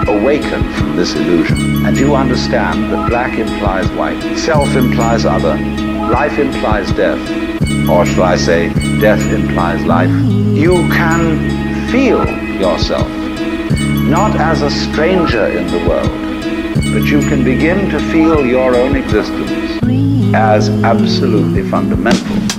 awaken from this illusion, and you understand that black implies white, self implies other, life implies death, or shall I say, death implies life, you can feel yourself not as a stranger in the world, but you can begin to feel your own existence as absolutely fundamental.